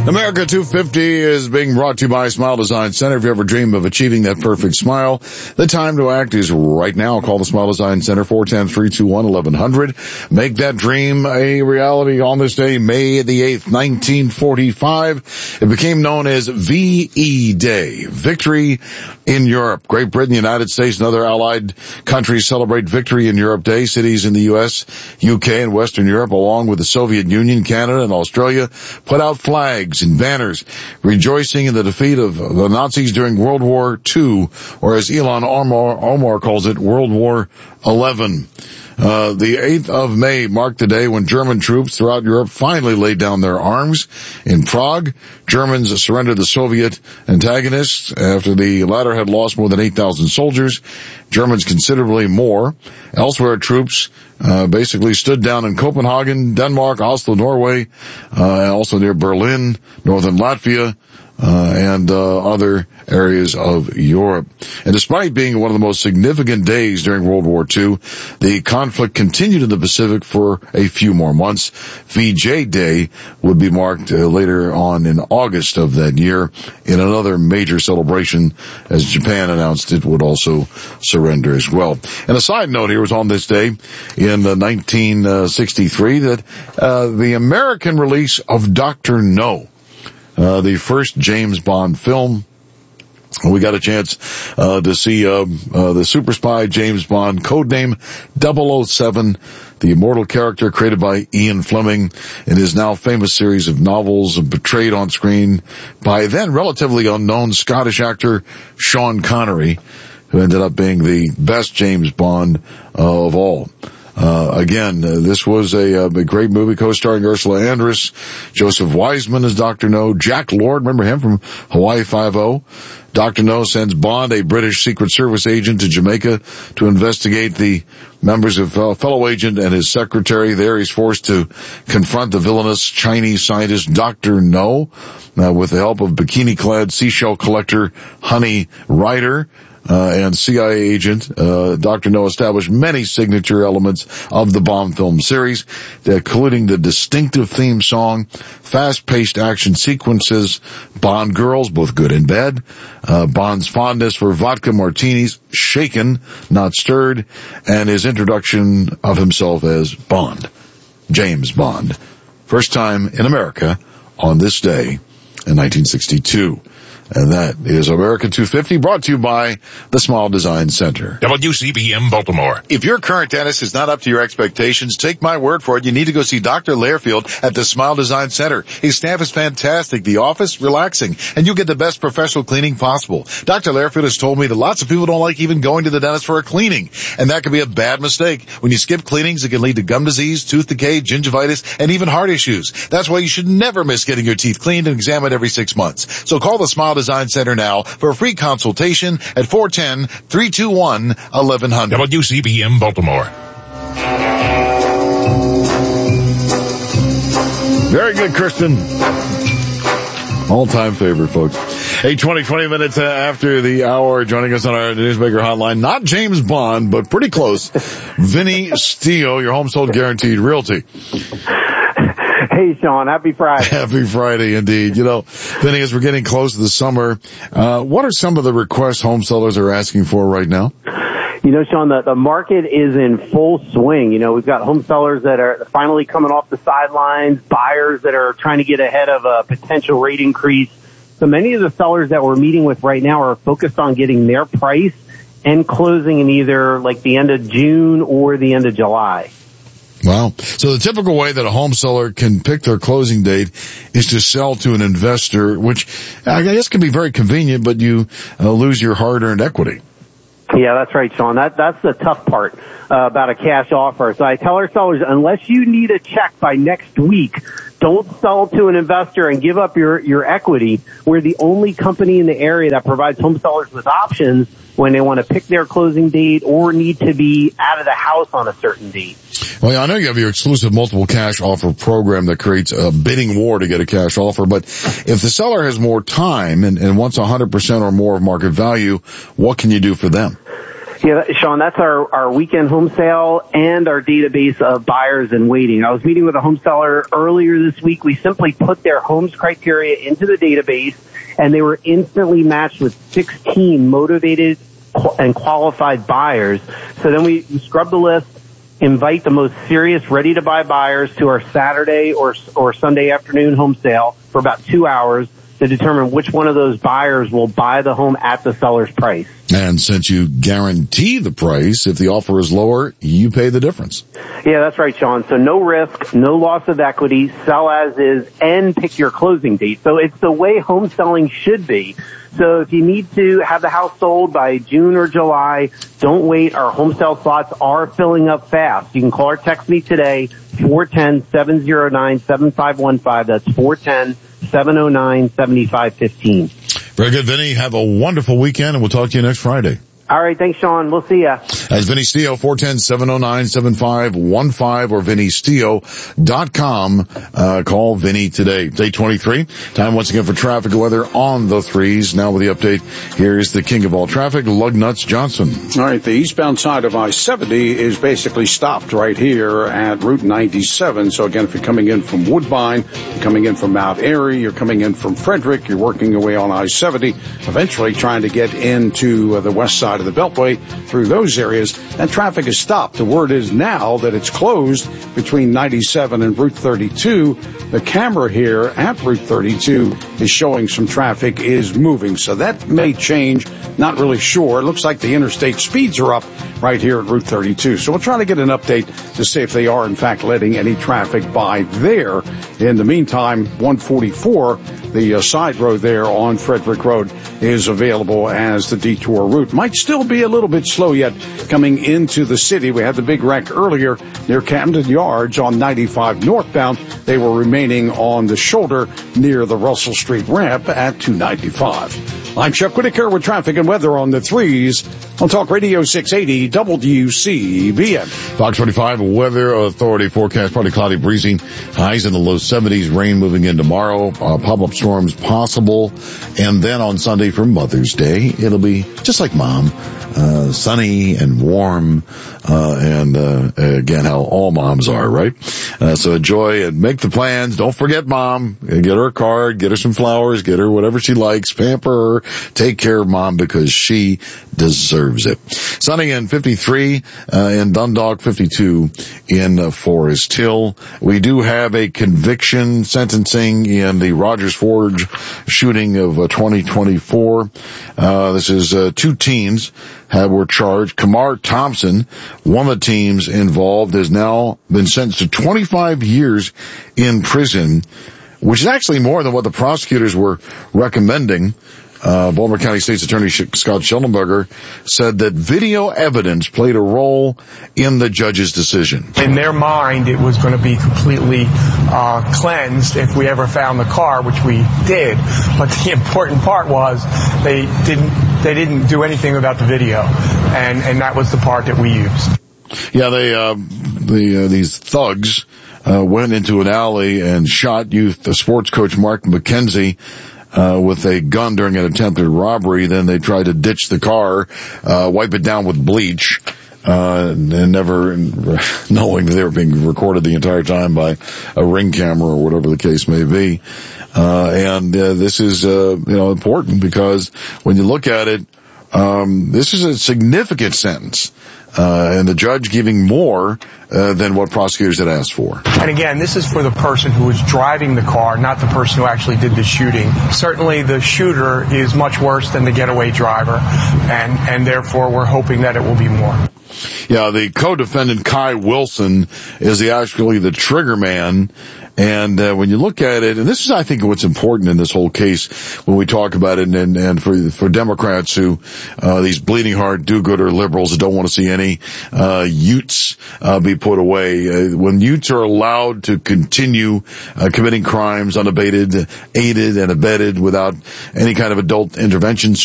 America 250 is being brought to you by Smile Design Center. If you ever dream of achieving that perfect smile, the time to act is right now. Call the Smile Design Center, 410-321-1100. Make that dream a reality on this day, May the 8th, 1945. It became known as VE Day, Victory in Europe. Great Britain, the United States, and other allied countries celebrate Victory in Europe Day. Cities in the U.S., UK, and Western Europe, along with the Soviet Union, Canada, and Australia, put out flags and banners rejoicing in the defeat of the Nazis during World War II, or as Elon Omar calls it, World War XI. The 8th of May marked the day when German troops throughout Europe finally laid down their arms. In Prague, Germans surrendered the Soviet antagonists after the latter had lost more than 8,000 soldiers. Germans considerably more. Elsewhere, troops basically stood down in Copenhagen, Denmark, Oslo, Norway, also near Berlin, northern Latvia, and other areas of Europe. And despite being one of the most significant days during World War II, the conflict continued in the Pacific for a few more months. VJ Day would be marked later on in August of that year in another major celebration, as Japan announced it would also surrender as well. And a side note here was on this day in 1963 that the American release of Dr. No, the first James Bond film. We got a chance to see the super spy James Bond, codename 007, the immortal character created by Ian Fleming in his now famous series of novels, portrayed on screen by then relatively unknown Scottish actor Sean Connery, who ended up being the best James Bond of all. This was a great movie co-starring Ursula Andress, Joseph Wiseman as Dr. No, Jack Lord, remember him from Hawaii Five-0. Dr. No sends Bond, a British Secret Service agent, to Jamaica to investigate the members of fellow agent and his secretary. There he's forced to confront the villainous Chinese scientist Dr. No, with the help of bikini-clad seashell collector Honey Ryder. And CIA agent, Dr. No established many signature elements of the Bond film series, including the distinctive theme song, fast-paced action sequences, Bond girls, both good and bad, Bond's fondness for vodka martinis, shaken, not stirred, and his introduction of himself as Bond, James Bond. First time in America on this day in 1962. And that is America 250, brought to you by the Smile Design Center. WCBM Baltimore. If your current dentist is not up to your expectations, take my word for it. You need to go see Dr. Lairfield at the Smile Design Center. His staff is fantastic. The office, relaxing. And you get the best professional cleaning possible. Dr. Lairfield has told me that lots of people don't like even going to the dentist for a cleaning. And that can be a bad mistake. When you skip cleanings, it can lead to gum disease, tooth decay, gingivitis, and even heart issues. That's why you should never miss getting your teeth cleaned and examined every 6 months. So call the Smile Design Center now for a free consultation at 410-321-1100. WCBM Baltimore. Very good, Kristen. All-time favorite, folks. 20 minutes after the hour, joining us on our Newsmaker hotline, not James Bond, but pretty close, Vinny Steele, your Home Sold Guaranteed Realty. Hey, Sean. Happy Friday. Happy Friday, indeed. You know, Vinny, as we're getting close to the summer, what are some of the requests home sellers are asking for right now? You know, Sean, the market is in full swing. You know, we've got home sellers that are finally coming off the sidelines, buyers that are trying to get ahead of a potential rate increase. So many of the sellers that we're meeting with right now are focused on getting their price and closing in either like the end of June or the end of July. Wow. So the typical way that a home seller can pick their closing date is to sell to an investor, which I guess can be very convenient, but you lose your hard-earned equity. Yeah, that's right, Sean. That's the tough part about a cash offer. So I tell our sellers, unless you need a check by next week, don't sell to an investor and give up your equity. We're the only company in the area that provides home sellers with options when they want to pick their closing date or need to be out of the house on a certain date. Well, I know you have your exclusive multiple cash offer program that creates a bidding war to get a cash offer, but if the seller has more time and wants 100% or more of market value, what can you do for them? Yeah, Sean, that's our weekend home sale and our database of buyers in waiting. I was meeting with a home seller earlier this week. We simply put their homes criteria into the database, and they were instantly matched with 16 motivated and qualified buyers. So then we scrub the list, invite the most serious, ready-to-buy buyers to our Saturday or Sunday afternoon home sale for about 2 hours to determine which one of those buyers will buy the home at the seller's price. And since you guarantee the price, if the offer is lower, you pay the difference. Yeah, that's right, Sean. So no risk, no loss of equity, sell as is, and pick your closing date. So it's the way home selling should be. So if you need to have the house sold by June or July, don't wait. Our home sale slots are filling up fast. You can call or text me today, 410-709-7515. That's 410-709-7515. Very good, Vinny. Have a wonderful weekend, and we'll talk to you next Friday. All right. Thanks, Sean. We'll see ya. That's Vinny Stio, 410-709-7515 or VinnyStio.com. Call Vinny today. It's 8:23. Time once again for traffic and weather on the threes. Now with the update, here's the king of all traffic, Lugnuts Johnson. All right. The eastbound side of I-70 is basically stopped right here at Route 97. So again, if you're coming in from Woodbine, you're coming in from Mount Airy, you're coming in from Frederick, you're working your way on I-70, eventually trying to get into the west side of the Beltway through those areas, that traffic is stopped. The word is now that it's closed between 97 and Route 32. The camera here at Route 32 is showing some traffic is moving, so that may change. Not really sure. It looks like the interstate speeds are up right here at Route 32. So we'll try to get an update to see if they are in fact letting any traffic by there. In the meantime, 144, the side road there on Frederick Road, is available as the detour route. Might still be a little bit slow yet coming into the city. We had the big wreck earlier near Camden Yards on 95 northbound. They were remaining on the shoulder near the Russell Street ramp at 295. I'm Chuck Whitaker with traffic and weather on the threes on Talk Radio 680 WCBN. Fox 45 Weather Authority forecast, partly cloudy, breezy, highs in the low 70s, rain moving in tomorrow, pop-up storms possible, and then on Sunday for Mother's Day, it'll be just like Mom, sunny and warm, and again, how all moms are, right? So enjoy and make the plans. Don't forget Mom. Get her a card, get her some flowers, get her whatever she likes, pamper her, take care of Mom because she deserves it. Sunny and 53 in Dundalk, 52 in Forest Hill. We do have a conviction sentencing in the Rogers Forge shooting of 2024. This is two teens were charged. Kamar Thompson, one of the teams involved, has now been sentenced to 25 years in prison, which is actually more than what the prosecutors were recommending. Baltimore County State's Attorney Scott Schellenberger said that video evidence played a role in the judge's decision. In their mind, it was going to be completely cleansed if we ever found the car, which we did. But the important part was they didn't do anything about the video, and that was the part that we used. Yeah, these thugs went into an alley and shot youth sports coach Mark McKenzie with a gun during an attempted robbery. Then they tried to ditch the car, wipe it down with bleach, and never knowing that they were being recorded the entire time by a Ring camera or whatever the case may be. This is, important because when you look at it, this is a significant sentence. And the judge giving more than what prosecutors had asked for. And again, this is for the person who was driving the car, not the person who actually did the shooting. Certainly the shooter is much worse than the getaway driver, and therefore we're hoping that it will be more. Yeah, the co-defendant Kai Wilson is actually the trigger man. And when you look at it, and this is, I think, what's important in this whole case when we talk about it, and for Democrats who, these bleeding heart do-gooder liberals that don't want to see any Utes be put away. When Utes are allowed to continue committing crimes unabated, aided and abetted without any kind of adult intervention,